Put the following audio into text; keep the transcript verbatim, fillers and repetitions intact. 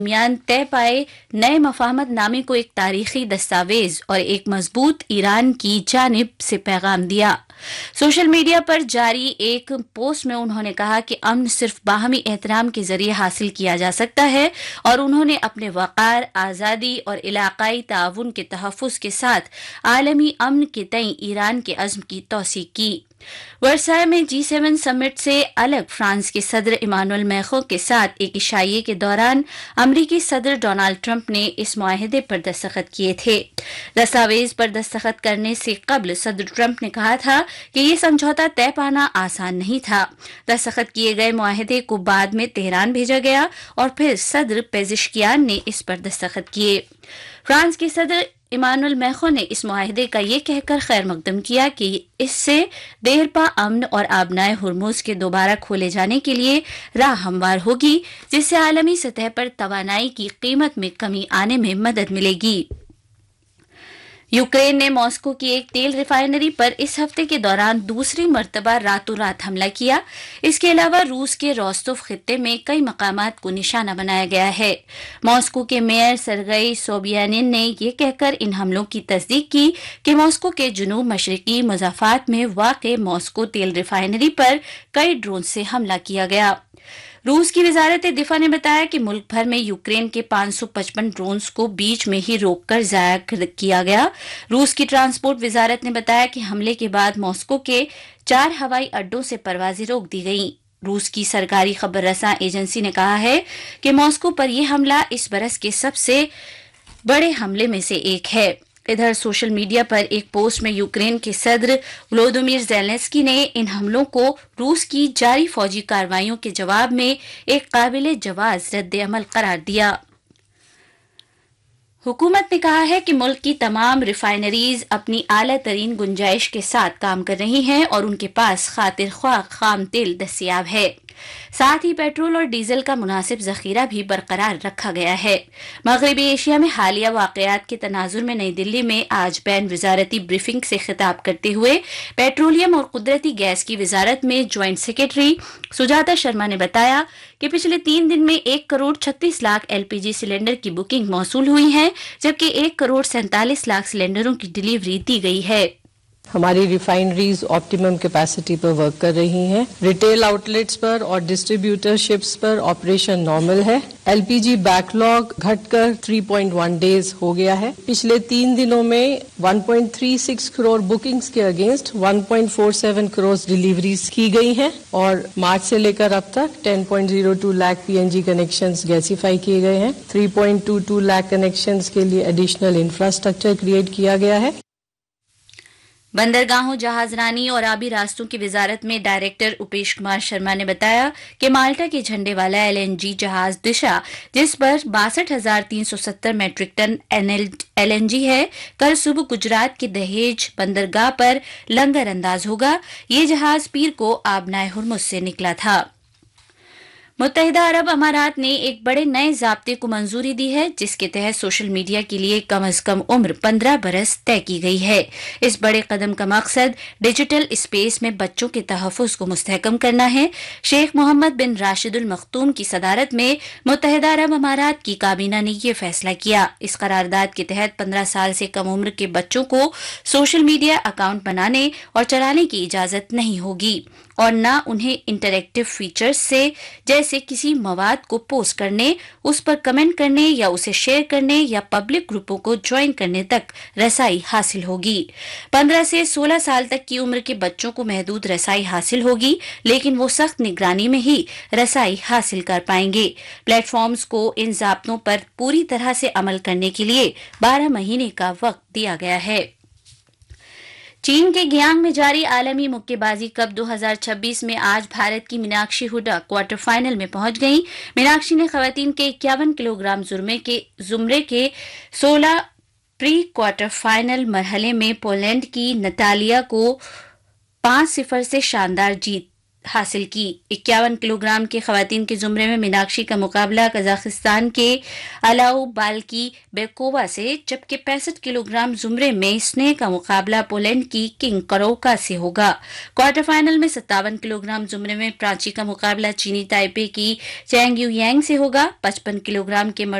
दरमियान तय पाए नए मफाहमत नामे को एक तारीखी दस्तावेज और एक मजबूत ईरान की जानिब से पैगाम दिया। सोशल मीडिया पर जारी एक पोस्ट में उन्होंने कहा कि अमन सिर्फ बाहमी एहतराम के जरिए हासिल किया जा सकता है और उन्होंने अपने वक़ार, आज़ादी और इलाकाई ताउन के तहफ़्फ़ुज़ के साथ आलमी अमन के तय ईरान के अज़्म की तौसीक़ की। वर्साय में जी सेवन समिट से अलग फ्रांस के सदर इमानुएल मैक्रों के साथ एक इशाइये के दौरान अमरीकी सदर डोनाल्ड ट्रंप ने इस मुआहदे पर दस्तखत किए थे। दस्तावेज पर दस्तखत करने से कबल सदर ट्रंप ने कहा था कि ये समझौता तय पाना आसान नहीं था। दस्तखत किए गए मुआहदे को बाद में तेहरान भेजा गया और फिर सदर पेजिशकियान ने इस पर दस्तखत किए। फ्रांस के सदर इमानुएल मैक्रों ने इस मुआहदे का ये कहकर खैर मकदम किया कि इससे देरपा अमन और आबनाए हुर्मुज के दोबारा खोले जाने के लिए राह हमवार होगी, जिससे आलमी सतह पर तवानाई की कीमत में कमी आने में मदद मिलेगी। यूक्रेन ने मॉस्को की एक तेल रिफाइनरी पर इस हफ्ते के दौरान दूसरी मर्तबा रातों रात हमला किया। इसके अलावा रूस के रोस्तोव खित्ते में कई मकामात को निशाना बनाया गया है। मॉस्को के मेयर सरगई सोबियानिन ने यह कहकर इन हमलों की तस्दीक की कि मॉस्को के जुनूब मशरकी मुजाफात में वाक़ मॉस्को तेल रिफाइनरी पर कई ड्रोन से हमला किया गया। रूस की वजारत दिफा ने बताया कि मुल्क भर में यूक्रेन के पाँच सौ पचपन ड्रोन्स को बीच में ही रोककर ज़ाया किया गया। रूस की ट्रांसपोर्ट वजारत ने बताया कि हमले के बाद मॉस्को के चार हवाई अड्डों से परवाजें रोक दी गईं। रूस की सरकारी खबर रसां एजेंसी ने कहा है कि मॉस्को पर यह हमला इस बरस के सबसे बड़े हमले में से एक है। इधर सोशल मीडिया पर एक पोस्ट में यूक्रेन के सदर व्लोदिमीर ज़ेलेंस्की ने इन हमलों को रूस की जारी फौजी कार्रवाइयों के जवाब में एक काबिल जवाज रद्द-ए-अमल करार दिया। हुकूमत ने कहा है कि मुल्क की तमाम रिफाइनरीज अपनी आला तरीन गुंजाइश के साथ काम कर रही हैं और उनके पास खातिर ख्वाह खाम तेल दस्तियाब है। साथ ही पेट्रोल और डीजल का मुनासिब जखीरा भी बरकरार रखा गया है। मगरबी एशिया में हालिया वाकयात के तनाजुर में नई दिल्ली में आज बैन वजारती ब्रीफिंग से खिताब करते हुए पेट्रोलियम और कुदरती गैस की वजारत में ज्वाइंट सेक्रेटरी सुजाता शर्मा ने बताया कि पिछले तीन दिन में एक करोड़ छत्तीस लाख एलपीजी सिलेंडर की बुकिंग मौसूल हुई है, जबकि एक करोड़ सैंतालीस लाख सिलेंडरों की डिलीवरी दी गई है। हमारी रिफाइनरीज ऑप्टिमम कैपेसिटी पर वर्क कर रही हैं। रिटेल आउटलेट्स पर और डिस्ट्रीब्यूटरशिप्स पर ऑपरेशन नॉर्मल है। एलपीजी बैकलॉग घटकर तीन पॉइंट एक डेज हो गया है। पिछले तीन दिनों में एक पॉइंट तीन छह करोड़ बुकिंग्स के अगेंस्ट एक पॉइंट चार सात करोड़ डिलीवरीज की गई हैं और मार्च से लेकर अब तक दस पॉइंट शून्य दो लाख पीएनजी कनेक्शंस गैसीफाई किए गए हैं। तीन पॉइंट दो दो लाख कनेक्शंस के लिए एडिशनल इंफ्रास्ट्रक्चर क्रिएट किया गया है। बंदरगाहों, जहाजरानी और आबी रास्तों की वजारत में डायरेक्टर उपेश कुमार शर्मा ने बताया कि माल्टा के झंडे वाला एलएनजी जहाज दिशा, जिस पर बासठ हजार तीन सौ सत्तर मैट्रिक टन एलएनजी है, कल सुबह गुजरात के दहेज बंदरगाह पर लंगर अंदाज होगा। ये जहाज पीर को आबनाए हुर्मुज से निकला था। मुत्तहिदा अरब अमारात ने एक बड़े नए ज़ाब्ते को मंजूरी दी है, जिसके तहत सोशल मीडिया के लिए कम अज कम उम्र पंद्रह बरस तय की गई है। इस बड़े कदम का मकसद डिजिटल स्पेस में बच्चों के तहफ़्फ़ुज़ को मुस्तहकम करना है। शेख मोहम्मद बिन राशिदुल मखतूम की सदारत में मुत्तहिदा अरब अमारात की काबीना ने यह फैसला किया। इस करारदाद के तहत पंद्रह साल से कम उम्र के बच्चों को सोशल मीडिया अकाउंट बनाने और चलाने की इजाज़त नहीं होगी और न उन्हें इंटरैक्टिव फीचर्स से जैसे किसी मवाद को पोस्ट करने, उस पर कमेंट करने या उसे शेयर करने या पब्लिक ग्रुपों को ज्वाइन करने तक रसाई हासिल होगी। पंद्रह से सोलह साल तक की उम्र के बच्चों को महदूद रसाई हासिल होगी, लेकिन वो सख्त निगरानी में ही रसाई हासिल कर पाएंगे। प्लेटफॉर्म्स को इन ज़ाब्तों पर पूरी तरह से अमल करने के लिए बारह महीने का वक्त दिया गया है। चीन के गियांग में जारी आलमी मुक्केबाजी कप दो हज़ार छब्बीस में आज भारत की मीनाक्षी हुडा क्वार्टर फाइनल में पहुंच गईं। मीनाक्षी ने खवातीन के इक्यावन किलोग्राम जुर्मे के जुमरे के सोलह प्री क्वार्टर फाइनल मरहले में पोलैंड की नतालिया को पांच सिफर से शानदार जीत حاصل کی۔ اکیاون کلو گرام کے خواتین کے زمرے میں میناکشی کا مقابلہ قزاقستان کے الاؤ بالکی بیکووا سے، جبکہ پینسٹھ کلو گرام زمرے میں سنے کا مقابلہ پولینڈ کی کنگ کروکا سے ہوگا۔ کوارٹر فائنل میں ستاون کلو گرام زمرے میں پرانچی کا مقابلہ چینی تائپے کی چینگ یو یانگ سے ہوگا۔ پچپن کلو گرام کے